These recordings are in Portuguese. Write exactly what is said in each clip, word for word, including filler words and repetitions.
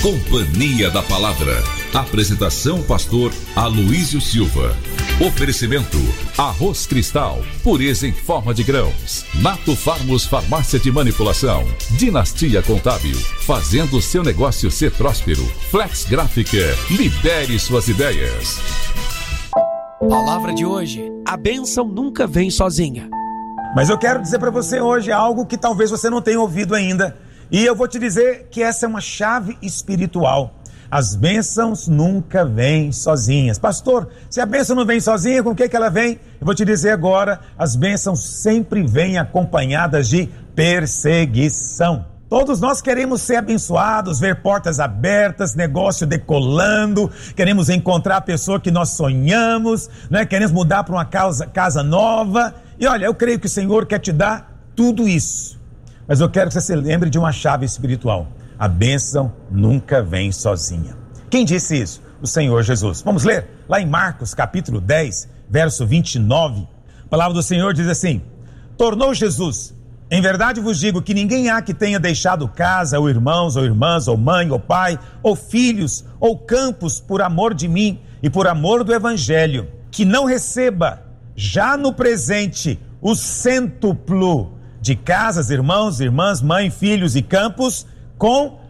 Companhia da Palavra. Apresentação pastor Aloísio Silva. Oferecimento Arroz Cristal, pureza em forma de grãos. Nato Farmos Farmácia de Manipulação. Dinastia Contábil, fazendo seu negócio ser próspero. Flex Gráfica, libere suas ideias. Palavra de hoje: a bênção nunca vem sozinha. Mas eu quero dizer para você hoje algo que talvez você não tenha ouvido ainda. E eu vou te dizer que essa é uma chave espiritual. As bênçãos nunca vêm sozinhas. Pastor, se a bênção não vem sozinha, com o que que ela vem? Eu vou te dizer agora, as bênçãos sempre vêm acompanhadas de perseguição. Todos nós queremos ser abençoados, ver portas abertas, negócio decolando, queremos encontrar a pessoa que nós sonhamos, né? Queremos mudar para uma casa, casa nova. E olha, eu creio que o Senhor quer te dar tudo isso. Mas eu quero que você se lembre de uma chave espiritual. A bênção nunca vem sozinha. Quem disse isso? O Senhor Jesus. Vamos ler? Lá em Marcos, capítulo dez, verso vinte e nove. A palavra do Senhor diz assim: tornou Jesus: em verdade vos digo que ninguém há que tenha deixado casa, ou irmãos, ou irmãs, ou mãe, ou pai, ou filhos, ou campos, por amor de mim e por amor do Evangelho, que não receba, já no presente, o cêntuplo de casas, irmãos, irmãs, mãe, filhos e campos, com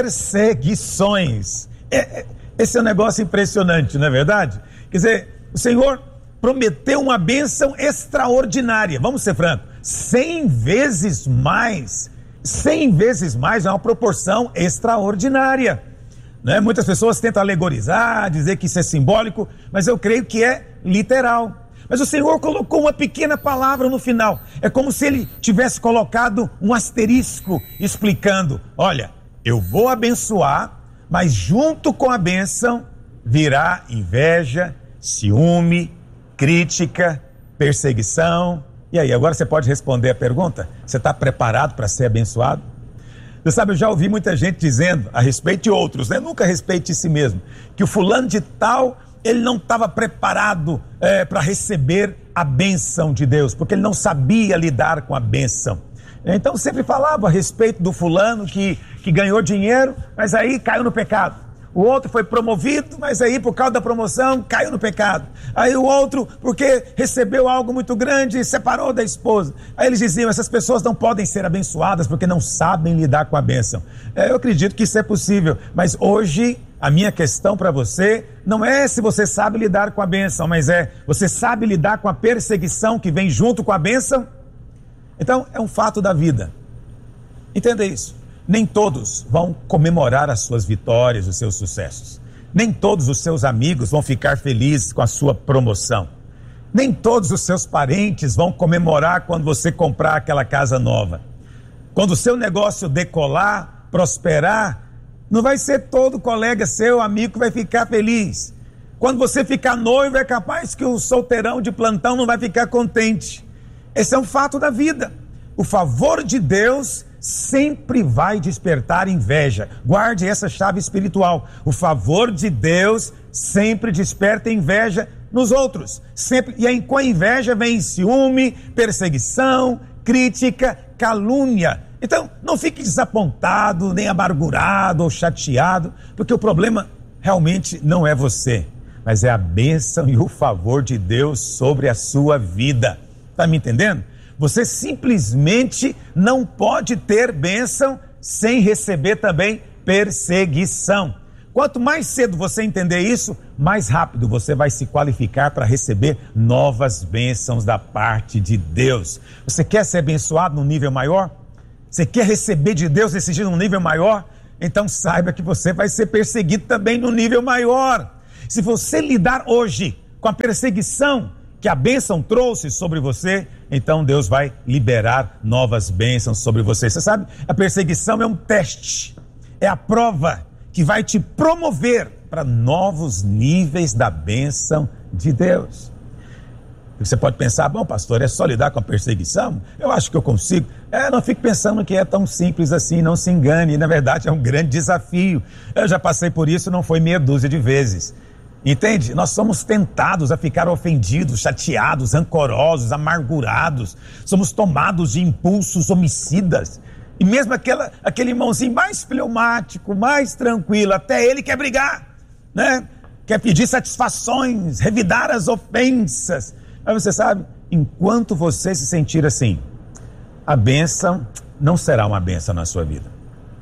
perseguições. É, esse é um negócio impressionante, não é verdade? Quer dizer, o Senhor prometeu uma bênção extraordinária. Vamos ser francos, cem vezes mais. Cem vezes mais é uma proporção extraordinária, né? Muitas pessoas tentam alegorizar, dizer que isso é simbólico, mas eu creio que é literal. Mas o Senhor colocou uma pequena palavra no final. É como se Ele tivesse colocado um asterisco explicando: olha, eu vou abençoar, mas junto com a bênção virá inveja, ciúme, crítica, perseguição. E aí, agora você pode responder a pergunta? Você está preparado para ser abençoado? Você sabe, eu já ouvi muita gente dizendo a respeito de outros, né? Nunca respeite si mesmo, que o fulano de tal, ele não estava preparado é, para receber a bênção de Deus, porque ele não sabia lidar com a bênção. Então sempre falava a respeito do fulano que, que ganhou dinheiro, mas aí caiu no pecado. O outro foi promovido, mas aí por causa da promoção caiu no pecado. Aí o outro, porque recebeu algo muito grande, separou da esposa. Aí eles diziam: essas pessoas não podem ser abençoadas porque não sabem lidar com a bênção. É, eu acredito que isso é possível, mas hoje a minha questão para você não é se você sabe lidar com a bênção, mas é: você sabe lidar com a perseguição que vem junto com a bênção? Então é um fato da vida. Entenda isso. Nem todos vão comemorar as suas vitórias, os seus sucessos. Nem todos os seus amigos vão ficar felizes com a sua promoção. Nem todos os seus parentes vão comemorar quando você comprar aquela casa nova. Quando o seu negócio decolar, prosperar, não vai ser todo colega seu, amigo, que vai ficar feliz. Quando você ficar noivo, é capaz que o solteirão de plantão não vai ficar contente. Esse é um fato da vida. O favor de Deus sempre vai despertar inveja. Guarde essa chave espiritual. O favor de Deus sempre desperta inveja nos outros. Sempre. E aí, com a inveja vem ciúme, perseguição, crítica, calúnia. Então, não fique desapontado, nem amargurado ou chateado, porque o problema realmente não é você, mas é a bênção e o favor de Deus sobre a sua vida. Está me entendendo? Você simplesmente não pode ter bênção sem receber também perseguição. Quanto mais cedo você entender isso, mais rápido você vai se qualificar para receber novas bênçãos da parte de Deus. Você quer ser abençoado num nível maior? Você quer receber de Deus esse dia num nível maior? Então saiba que você vai ser perseguido também num nível maior. Se você lidar hoje com a perseguição que a bênção trouxe sobre você, então Deus vai liberar novas bênçãos sobre você. Você sabe, a perseguição é um teste, é a prova que vai te promover para novos níveis da bênção de Deus. Você pode pensar: bom, pastor, é só lidar com a perseguição? Eu acho que eu consigo. É, não fique pensando que é tão simples assim, não se engane. Na verdade, é um grande desafio. Eu já passei por isso, não foi meia dúzia de vezes. Entende? Nós somos tentados a ficar ofendidos, chateados, rancorosos, amargurados. Somos tomados de impulsos homicidas. E mesmo aquela, aquele irmãozinho mais fleumático, mais tranquilo, até ele quer brigar, né? Quer pedir satisfações, revidar as ofensas. Mas você sabe, enquanto você se sentir assim, a bênção não será uma bênção na sua vida.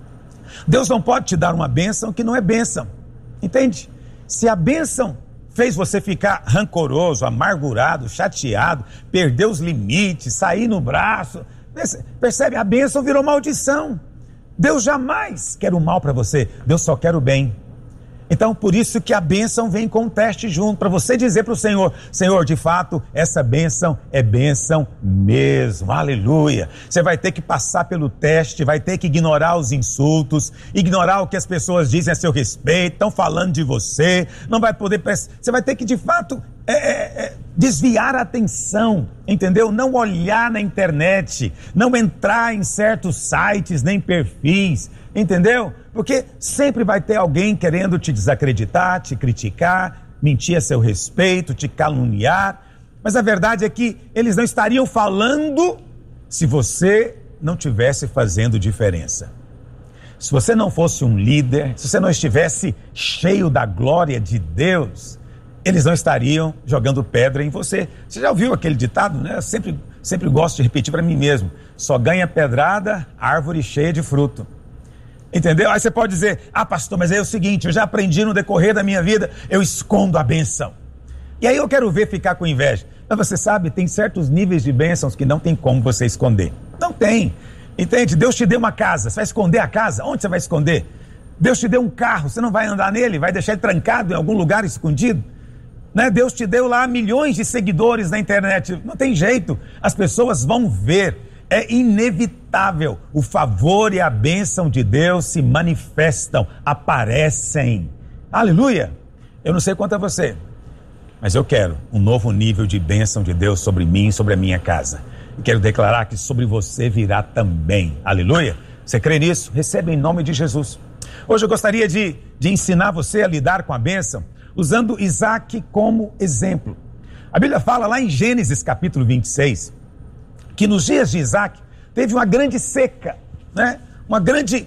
Deus não pode te dar uma bênção que não é bênção, entende? Se a bênção fez você ficar rancoroso, amargurado, chateado, perder os limites, sair no braço, percebe? A bênção virou maldição. Deus jamais quer o mal para você, Deus só quer o bem. Então, por isso que a bênção vem com um teste junto, para você dizer para o Senhor, Senhor, de fato, essa bênção é bênção mesmo, aleluia. Você vai ter que passar pelo teste, vai ter que ignorar os insultos, ignorar o que as pessoas dizem a seu respeito, estão falando de você, não vai poder, você vai ter que, de fato, é, é, é, desviar a atenção, entendeu? Não olhar na internet, não entrar em certos sites, nem perfis, entendeu? Porque sempre vai ter alguém querendo te desacreditar, te criticar, mentir a seu respeito, te caluniar. Mas a verdade é que eles não estariam falando se você não estivesse fazendo diferença. Se você não fosse um líder, se você não estivesse cheio da glória de Deus, eles não estariam jogando pedra em você. Você já ouviu aquele ditado, né? Eu sempre, sempre gosto de repetir para mim mesmo. Só ganha pedrada árvore cheia de fruto. Entendeu? Aí você pode dizer, ah pastor, mas é o seguinte, eu já aprendi no decorrer da minha vida, eu escondo a bênção. E aí eu quero ver ficar com inveja. Mas você sabe, tem certos níveis de bênçãos que não tem como você esconder. Não tem. Entende? Deus te deu uma casa, você vai esconder a casa? Onde você vai esconder? Deus te deu um carro, você não vai andar nele, vai deixar ele trancado em algum lugar escondido? Né? Deus te deu lá milhões de seguidores na internet, não tem jeito, as pessoas vão ver. É inevitável, o favor e a bênção de Deus se manifestam, aparecem. Aleluia! Eu não sei quanto a você, mas eu quero um novo nível de bênção de Deus sobre mim, sobre a minha casa. E quero declarar que sobre você virá também. Aleluia! Você crê nisso? Receba em nome de Jesus. Hoje eu gostaria de, de ensinar você a lidar com a bênção, usando Isaac como exemplo. A Bíblia fala lá em Gênesis capítulo vinte e seis, que nos dias de Isaac teve uma grande seca, né? Uma grande...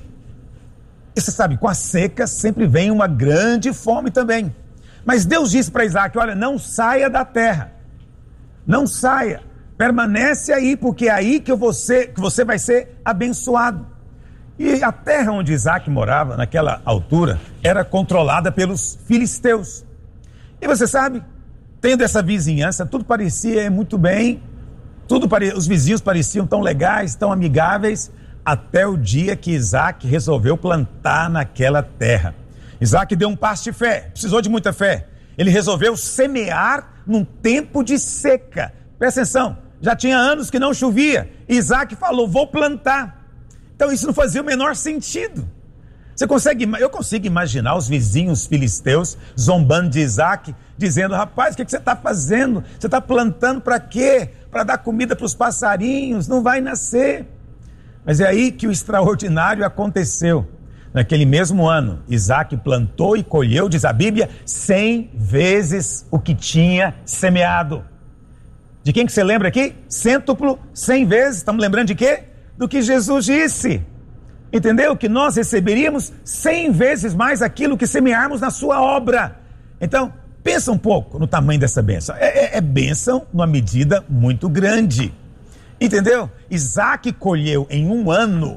E você sabe, com a seca sempre vem uma grande fome também. Mas Deus disse para Isaac, olha, não saia da terra, não saia, permanece aí, porque é aí que você, que você vai ser abençoado. E a terra onde Isaac morava, naquela altura, era controlada pelos filisteus. E você sabe, tendo essa vizinhança, tudo parecia muito bem, Tudo pare... os vizinhos pareciam tão legais, tão amigáveis, até o dia que Isaac resolveu plantar naquela terra. Isaac deu um passo de fé, precisou de muita fé. Ele resolveu semear num tempo de seca. Presta atenção, já tinha anos que não chovia. Isaac falou, vou plantar. Então isso não fazia o menor sentido. Você consegue, eu consigo imaginar os vizinhos filisteus zombando de Isaac, dizendo, rapaz, o que, que você está fazendo? Você está plantando para quê? Para dar comida para os passarinhos, não vai nascer. Mas é aí que o extraordinário aconteceu. Naquele mesmo ano, Isaac plantou e colheu, diz a Bíblia, cem vezes o que tinha semeado. De quem que você lembra aqui? Cêntuplo, cem vezes, estamos lembrando de quê? Do que Jesus disse. Entendeu? Que nós receberíamos cem vezes mais aquilo que semearmos na sua obra. Então, pensa um pouco no tamanho dessa bênção. É, é, é bênção numa medida muito grande. Entendeu? Isaac colheu em um ano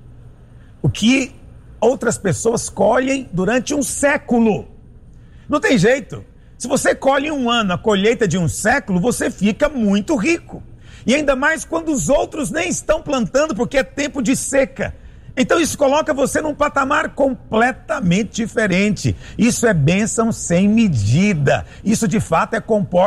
o que outras pessoas colhem durante um século. Não tem jeito. Se você colhe em um ano a colheita de um século, você fica muito rico. E ainda mais quando os outros nem estão plantando porque é tempo de seca. Então isso coloca você num patamar completamente diferente. Isso é bênção sem medida. Isso de fato é comporta